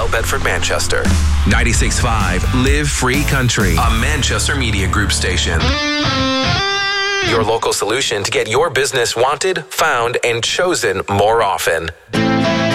Carlisle, Bedford, Manchester. 96.5 Live Free Country, a Manchester Media Group station. Your local solution to get your business wanted, found, and chosen more often.